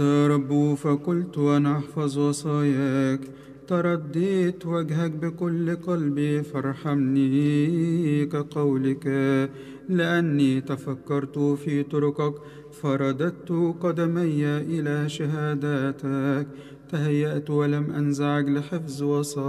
يا رب فقلت أنا أحفظ وصاياك، ترديت وجهك بكل قلبي فارحمني كقولك، لأني تفكرت في طرقك فرددت قدمي إلى شهاداتك، تهيأت ولم أنزعج لحفظ وصاياك.